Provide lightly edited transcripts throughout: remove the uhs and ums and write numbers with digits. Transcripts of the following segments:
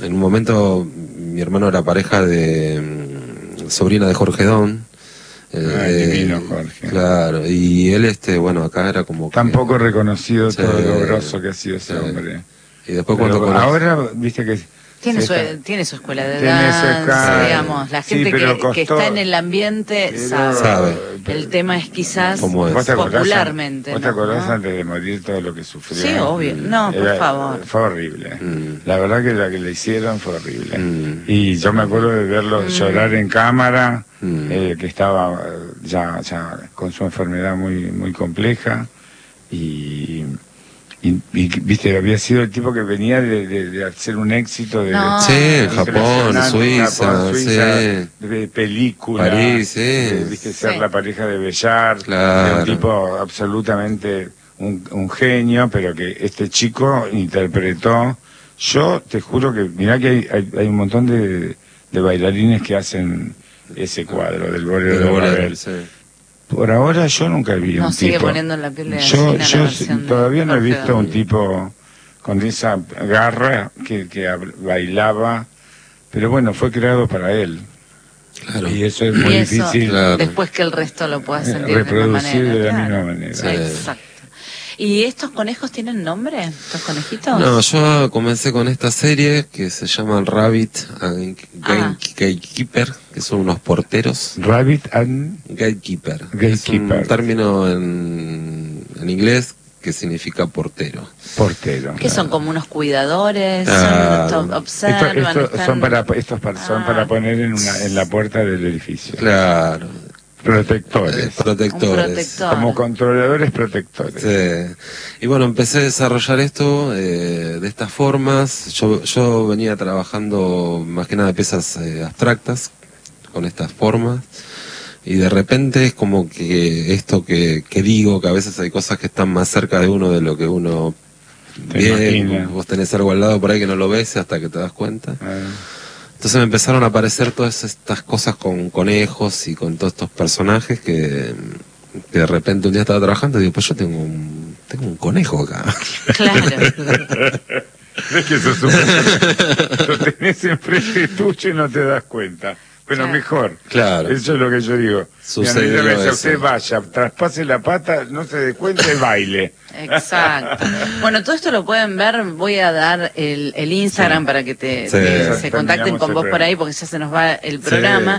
en un momento mi hermano era pareja de sobrina de Jorge Don. Divino Jorge. Claro, y él, bueno, acá era como tampoco reconocido sí, todo lo grosso que ha sido ese hombre. Y después pero cuando ahora, viste que... Tiene su escuela de danza, digamos. La gente que está en el ambiente sabe. El tema es quizás popularmente. ¿Vos te acordás antes de morir todo lo que sufrió? Sí, obvio. No, por favor. Fue horrible. La verdad que la que le hicieron fue horrible. Y yo me acuerdo de verlo llorar en cámara, que estaba ya con su enfermedad muy, muy compleja. Y viste, había sido el tipo que venía de hacer un éxito de Japón, Suiza, de película, París, viste, ser la pareja de Bellart, claro. Un tipo absolutamente un genio, pero que este chico interpretó. Yo te juro que mirá que hay un montón de bailarines que hacen ese cuadro del Bolero de Ravel. Por ahora yo nunca vi un sigue tipo. Poniendo en la piel de yo todavía no he visto un tipo con esa garra que bailaba, pero bueno, fue creado para él. Claro. Y eso es muy difícil. Claro. Después que el resto lo pueda sentir reproducir de la misma manera. Sí. Exacto. ¿Y estos conejos tienen nombre? ¿Estos conejitos? No, yo comencé con esta serie que se llama Rabbit and Gatekeeper, que son unos porteros. Rabbit and Gatekeeper. Es un término en inglés que significa portero. Portero. Que son como unos cuidadores, observan. Estos son para poner en la puerta del edificio. Claro. Protectores. Como controladores protectores. Sí. Y bueno, empecé a desarrollar esto de estas formas. Yo venía trabajando más que nada piezas abstractas con estas formas. Y de repente es como que esto que digo, que a veces hay cosas que están más cerca de uno de lo que uno ve. Vos tenés algo al lado por ahí que no lo ves hasta que te das cuenta. Entonces me empezaron a aparecer todas estas cosas con conejos y con todos estos personajes que de repente un día estaba trabajando y digo, pues yo tengo un conejo acá. Claro. Es que eso lo tenés enfrente tuyo y no te das cuenta. Bueno, mejor. Claro. Eso es lo que yo digo. Usted vaya, traspase la pata, no se dé cuenta y baile. Exacto. Bueno, todo esto lo pueden ver. Voy a dar el Instagram para que se contacten con vos por ahí, porque ya se nos va el programa.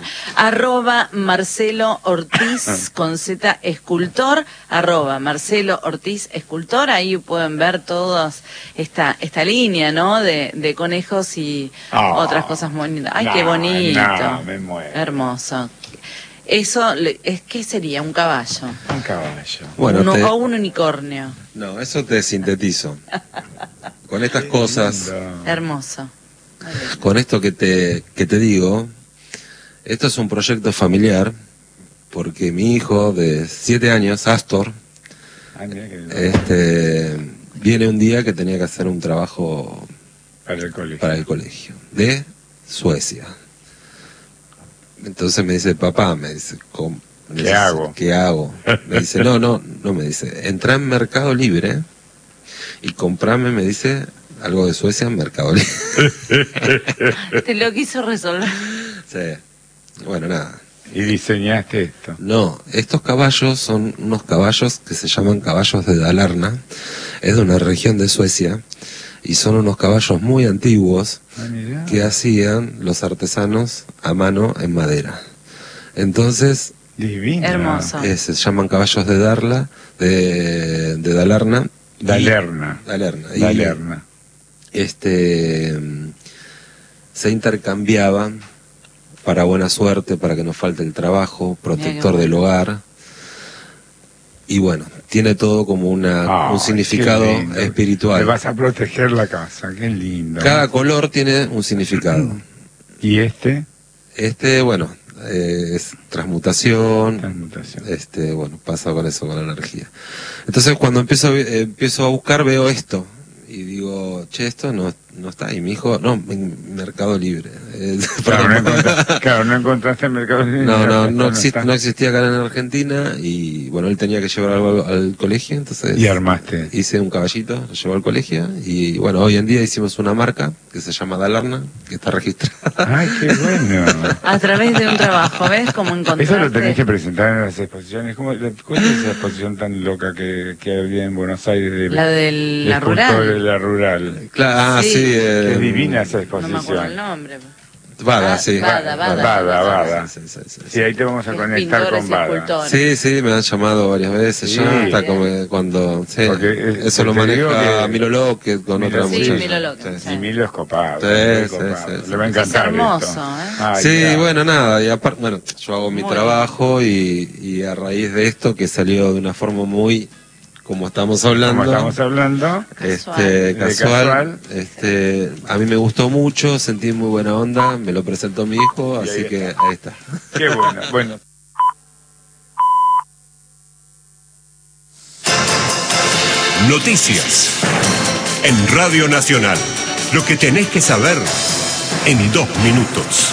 @Marcelo Ortiz con Z escultor, @Marcelo Ortiz escultor. Ahí pueden ver todos esta línea, ¿no? De conejos y otras cosas muy lindas. Ay, qué bonito. Me muero. Hermoso. Eso, ¿qué sería? ¿Un caballo? Un caballo. Bueno, o un unicornio. No, eso te sintetizo. Con estas cosas. Hermoso. Con esto que te digo, esto es un proyecto familiar, porque mi hijo de 7 años, Astor, viene un día que tenía que hacer un trabajo para el colegio de Suecia. Entonces me dice, papá, me dice, ¿qué hago? ¿Qué hago? Me dice, no, me dice, entra en Mercado Libre y comprame, me dice, algo de Suecia en Mercado Libre. Te lo quiso resolver. Sí, bueno, nada. ¿Y diseñaste esto? No, estos caballos son unos caballos que se llaman caballos de Dalarna, es de una región de Suecia, y son unos caballos muy antiguos que hacían los artesanos a mano en madera. Entonces, divino. Hermoso. Se llaman caballos de Dalarna. Dalerna. Se intercambiaban para buena suerte, para que no falte el trabajo, protector del hogar. Y bueno, tiene todo como un significado espiritual. Te vas a proteger la casa, qué lindo. Cada color tiene un significado. ¿Y bueno, es transmutación. Bueno, pasa con eso, con la energía. Entonces cuando empiezo a buscar, veo esto. Y digo, che, esto no no está. Y mi hijo, no, en Mercado Libre. No encontraste en Mercado Libre. No existía acá en Argentina, y bueno, él tenía que llevar algo al colegio, entonces... Y armaste. Hice un caballito, lo llevó al colegio, y bueno, hoy en día hicimos una marca que se llama Dalarna, que está registrada. ¡Ay, qué bueno! A través de un trabajo, ¿ves? Cómo encontraste. Eso lo tenés que presentar en las exposiciones. ¿Cuál es esa exposición tan loca que había en Buenos Aires? La de la rural. De la rural. Claro, sí. Es divina esa exposición. No me acuerdo el nombre. Bada, sí. Bada. Sí, ahí te vamos a conectar con Bada. Sí, me han llamado varias veces ya, hasta como cuando... Sí, eso lo maneja Milo López con otra muchacha. Milo López. Y Milo es copado. Sí. Le va a encantar. Es hermoso, Sí, bueno, nada, y aparte, bueno, yo hago mi trabajo y a raíz de esto, que salió de una forma muy... Como estamos hablando, casual. A mí me gustó mucho, sentí muy buena onda, me lo presentó mi hijo, así que ahí está. Qué bueno. Noticias en Radio Nacional. Lo que tenés que saber en 2 minutos.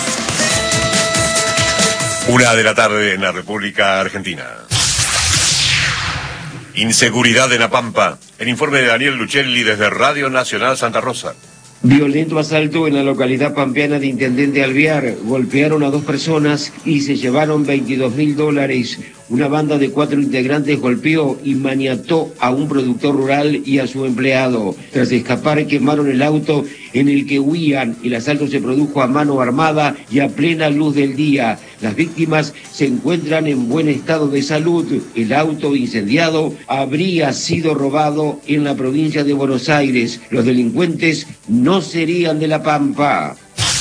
1 de la tarde en la República Argentina. Inseguridad en La Pampa. El informe de Daniel Luchelli desde Radio Nacional Santa Rosa. Violento asalto en la localidad pampeana de Intendente Alvear. Golpearon a 2 personas y se llevaron $22.000. Una banda de 4 integrantes golpeó y maniató a un productor rural y a su empleado. Tras escapar, quemaron el auto en el que huían. El asalto se produjo a mano armada y a plena luz del día. Las víctimas se encuentran en buen estado de salud. El auto incendiado habría sido robado en la provincia de Buenos Aires. Los delincuentes no serían de La Pampa.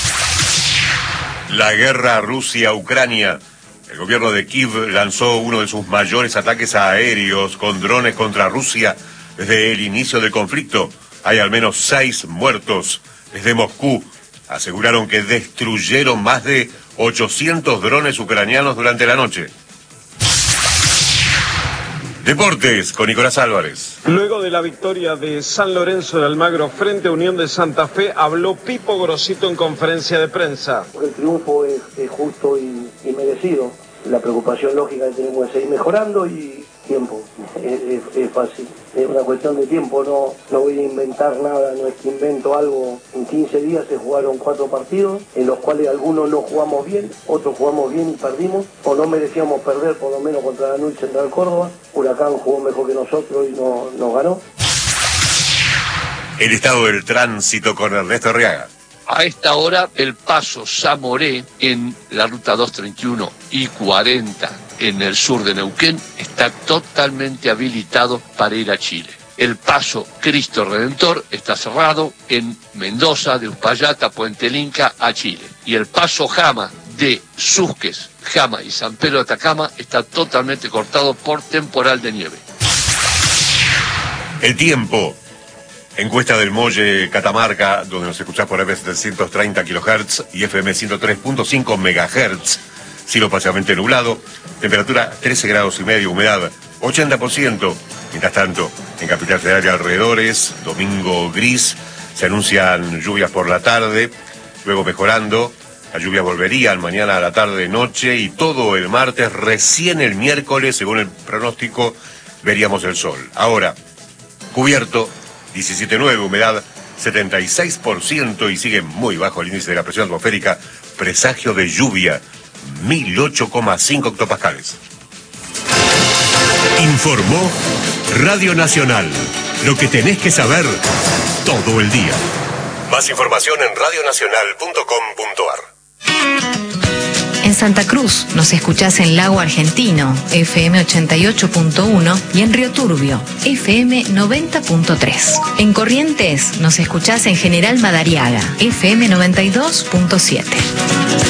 La guerra Rusia-Ucrania. El gobierno de Kiev lanzó uno de sus mayores ataques aéreos con drones contra Rusia desde el inicio del conflicto. Hay al menos 6 muertos. Desde Moscú aseguraron que destruyeron más de 800 drones ucranianos durante la noche. Deportes con Nicolás Álvarez. Luego de la victoria de San Lorenzo de Almagro frente a Unión de Santa Fe, habló Pipo Grosito en conferencia de prensa. El triunfo es justo y merecido. La preocupación lógica que tenemos es seguir mejorando y tiempo. Es fácil. Es una cuestión de tiempo, no voy a inventar nada, no es que invento algo. En 15 días se jugaron 4 partidos, en los cuales algunos no jugamos bien, otros jugamos bien y perdimos, o no merecíamos perder, por lo menos contra Lanús Central Córdoba. Huracán jugó mejor que nosotros y nos ganó. El estado del tránsito con Ernesto Arriaga. A esta hora, el paso Zamoré en la ruta 231 y 40 en el sur de Neuquén está totalmente habilitado para ir a Chile. El paso Cristo Redentor está cerrado en Mendoza, de Uspallata, Puente el Inca a Chile. Y el paso Jama de Susques, Jama y San Pedro de Atacama está totalmente cortado por temporal de nieve. El tiempo. Encuesta del Molle Catamarca, donde nos escuchás por FM 730 kHz y FM 103.5 MHz. Cielo parcialmente nublado, temperatura 13 grados y medio, humedad 80%. Mientras tanto, en Capital Federal y alrededores, domingo gris, se anuncian lluvias por la tarde, luego mejorando. Las lluvias volverían mañana a la tarde, noche y todo el martes. Recién el miércoles, según el pronóstico, veríamos el sol. Ahora, cubierto, 17.9, humedad 76% y sigue muy bajo el índice de la presión atmosférica. Presagio de lluvia, 1008,5 hectopascales. Informó Radio Nacional. Lo que tenés que saber todo el día. Más información en radionacional.com.ar. En Santa Cruz nos escuchás en Lago Argentino, FM 88.1 y en Río Turbio, FM 90.3. En Corrientes nos escuchás en General Madariaga, FM 92.7.